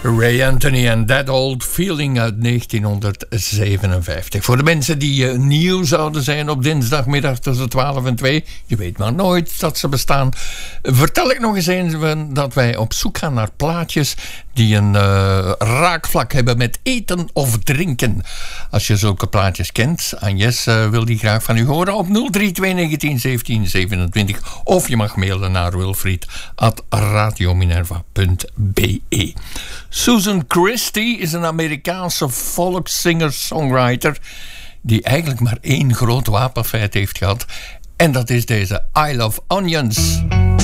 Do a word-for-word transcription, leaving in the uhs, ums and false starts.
Ray Anthony en That Old Feeling uit negentienhonderdzevenenvijftig. Voor de mensen die uh, nieuw zouden zijn op dinsdagmiddag tussen twaalf en twee, je weet maar nooit dat ze bestaan, vertel ik nog eens eens dat wij op zoek gaan naar plaatjes die een uh, raakvlak hebben met eten of drinken. Als je zulke plaatjes kent, Agnes uh, wil die graag van u horen op nul drie twee negentien zeventien zevenentwintig of je mag mailen naar wilfried at radiominerva punt b e. Susan Christie is een Amerikaanse volkszingers-songwriter die eigenlijk maar één groot wapenfeit heeft gehad en dat is deze I Love Onions.